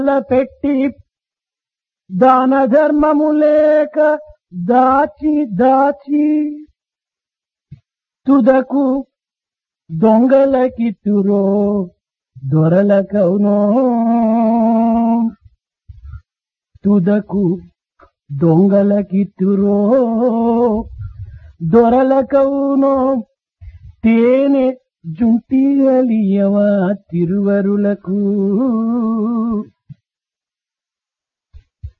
పెట్టి దాన ధర్మము లేక దాచి దాచి తుదకు దొంగలకిత్తురో దొరలకవునో తుదకు దొంగలకిత్తురో దొరలకవునో తేనె జుంటిగలియవా తిరువరులకు